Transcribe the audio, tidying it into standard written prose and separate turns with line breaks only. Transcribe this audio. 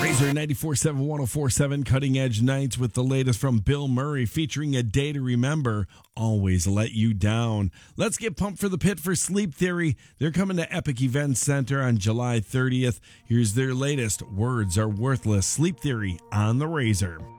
Razor 94.7, 104.7 Cutting Edge Nights with the latest from Bill Murray featuring A Day to Remember, Always Let You Down. Let's get pumped for the Pit for Sleep Theory. They're coming to Epic Events Center on July 30th. Here's their latest, Words Are Worthless, Sleep Theory on the Razor.